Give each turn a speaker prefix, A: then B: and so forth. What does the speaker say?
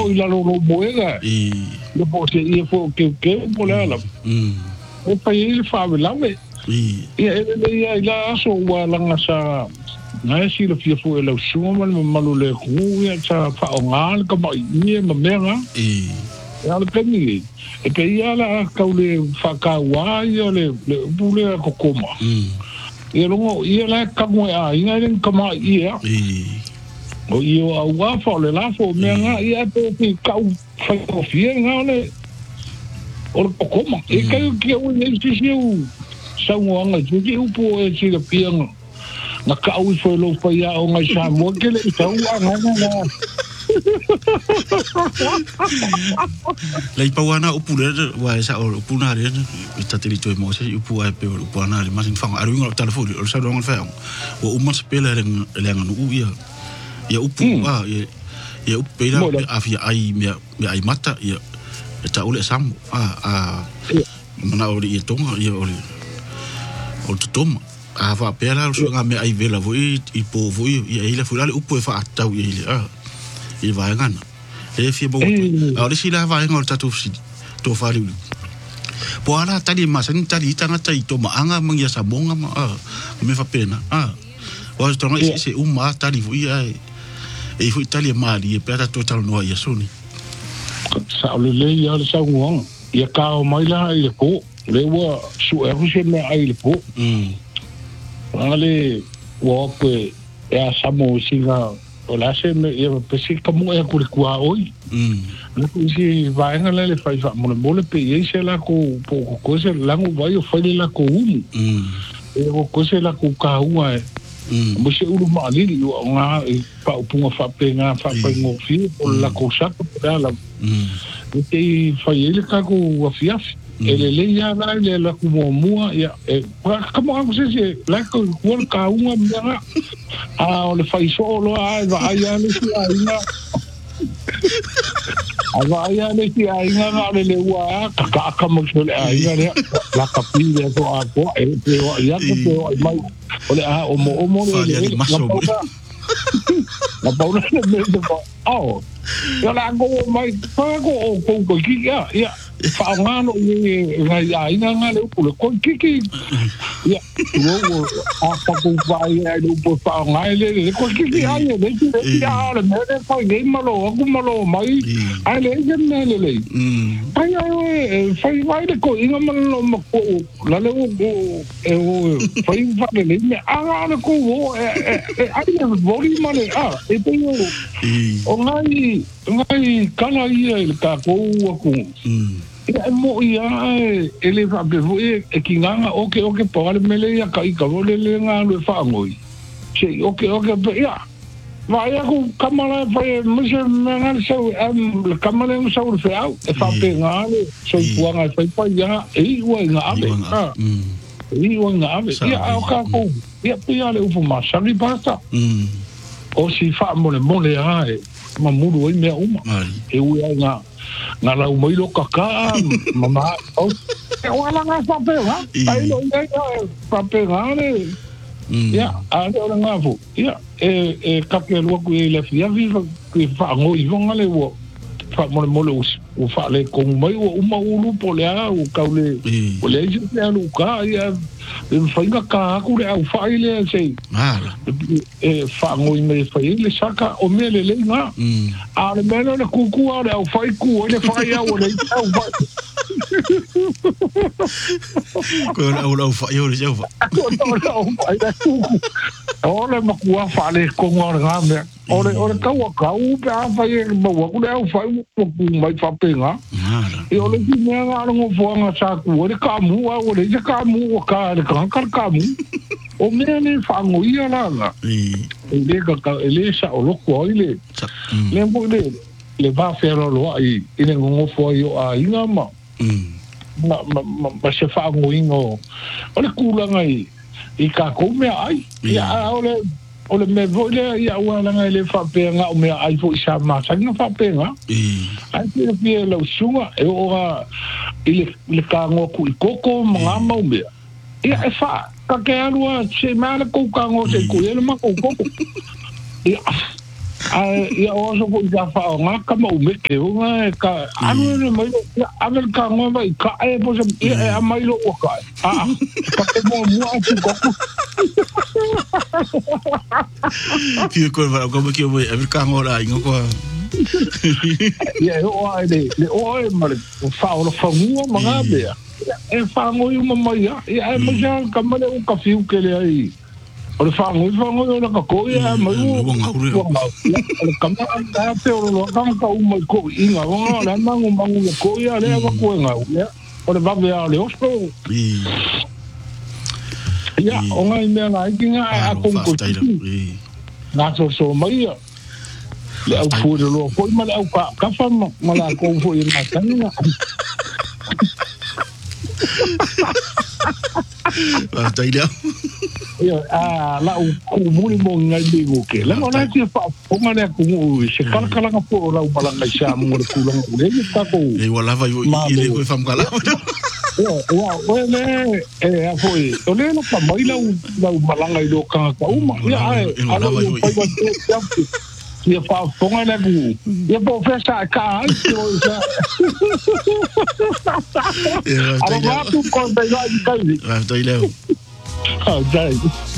A: po ila lo moega le po se ia po ke po la e pa ile fa la me ia ia ila so wala nga sa na si le fia fo ela suma malu le ku ia sa fa ongal ka ba ia mamenga ya le peni e pe ia la ka le fa ka wa ia le bule ko koma ia longo ia la ka mo a ia len ka ma ia o ia wa fa le la fo menga ia pe ka fa ko fia nga le o ko koma e ka ki o ne si u sa ngo nga ju u po e si le pianga na ka u fo lo fa ia o nga sa mo ke le sa wa nga
B: lei pawana upule wa sa o puna re tatili toi mo se upu ai pe o puna le masin fanga aru ngol telefoni o sa dong fa o uma spela le nganu ia upu ia upela afia ai me ai mata ia ta ole sam mana o ia tonga ia o toma ava pela so nga me ai vela voi i po voi ia ile fulale upu e fa atau ia il va ngana e fie bo ora si la va ngol tatu si to fali po ala tali masan tali tanga tai to maanga mangia sa bonga ma me fa pena wa to no se uma tali vo ia e fu tali mali e pera total no ia soni
A: sa le ia sa ngong ia ka o mai la ile ko le wa su e se me ai le ko ale wa pe ya samo singa o la se me ia pesi como e ku kua oi no si vai ngala le fai fa mo le pe ye se la ko ko se la ngo vai o fai la ko e ko se la ko ka ua mo se ulu ma li o nga pa punga fa pe nga fa pa ngo fi o la ko sa ko la e fai le ka ko afia ele le ya la ko mo ya como ako se la ko ka ua mera o le fai solo va ya le si ai nga le wa ka mo se ai nga la capilla to a ko e ya ko mai o le o mo le la paula le yo la go mai ko ki ya fa ngano ai nga le ko ki ya no a pa ko vai ai no po fa ngai le ko ki ai le ya le me fa ngai malo mai ai le le ai vai le ko inga malo ma ko la le o fa le me a ko ai le voli male e te o ngai kana ia le ka ko ku e mo ia ele fa be e kinga oke pa le mele ia kai ka vole le nga le fa ngoi che oke ya vai ku kamala fa mo se nga se le kamala mo sa le fa e fa pe nga le so puanga fa pa ya e wa nga ave ya o ka ko ya pia le ufu ma sa ri basta o si fa mo le ai ma muru i me uma e u nga la umai lo kaka mama o e wala nga fa pe ha ai lo fa pe le ya a lo nga fu ya e ka ke lo ku le fia viva ku fa ngo i vonga le wo fa mo o fa le ko mai o uma ulu po le a o ka le o le ji le lu ka ya e fa nga ka ku le au fa ile sei e fa ngo i me fa ile saka o me le nga a le meno le kuku a le au fa ku le fa ya o le au fa
B: ko au fa yo le jau fa
A: o le makua fa le ko ngor nga me ore ka wa ka u pe a fa ye ba wa ku le au fa ku mai fa pe nga e o le ki me nga ngo fo nga sa ku ore ka mu o le ka mu o ka le ka mu o me ni fa ngo ia la nga le ka le sa o lo ko ile le mo le va fer lo ai ine ngo fo yo a inga ma ma se fa ngo ingo o le kula ngai i ka ko me ai ya o le me vole ya wala ngai le fa pe nga o me ai fo isa ma sa nga fa pe nga ai te pie lo sunga e o ile le ka ngo ku koko mga mo me ya e fa ka ke alua se ma le ko ka ngo se ku ele ma ko koko ya ia o so ko ia fa nga ka mo me ke nga ka anu ne mai avel ka nga vai ka e po se ia mai lo ka ka te mo mo atu ko
B: Pio ko va ko ke mo avel ka ngora ingo ko
A: ia o ai le o e ma fa o fa mu ma nga be e fa ngo yu ma mai ia e mo ja ka ma le ka fiu ke le ai o fa ngo na ka ko ia ma u o ka ma ta te o lo ka ka u ma ko inga o la ma ngo ma ngo ko ia le ka ko nga ia o le va be a le osto ia o nga me na kinga a ko ko na so mai ia le au fu de lo ko ma au ka fa ma la ko fu ia na tanga
B: tai dia
A: la ku muli mo ngai de mo ke la no na ti fa o ma le ku se kala kala ka po la bala ngai sa mo ku la le ta ko
B: e wala va i le ko fam kala
A: o le a foi o le no pa mai la bala ngai do ka ma ya ala va ia fa fonga le ku ia po fesa ka o sa
B: e
A: ala va tu ko de la kai
B: tai leo
A: dai